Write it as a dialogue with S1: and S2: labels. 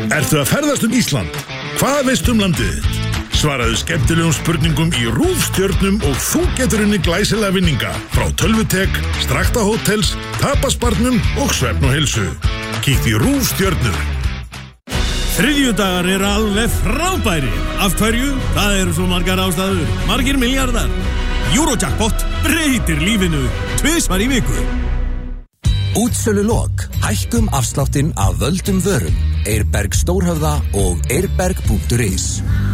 S1: Ertu að ferðast Ísland? Hvað veistu landið þitt? Svaraðu skemmtilegum spurningum í RÚV-stjörnum og þú getur unni glæsilega vinninga frá Tölvutek, Strakta Hótels, Tapasbarnum og Svefn og Heilsu. Kíktu í RÚV-stjörnur.
S2: Þriðjudagar eru alveg frábæri. Af hverju? Það eru svo margar ástæður. Margir miljardar. Eurojackpot breytir lífinu 2 í viku.
S3: Útsölu lok. Hækkum afsláttinn af völdum vörum. Eirberg Stórhöfða og eirberg.is.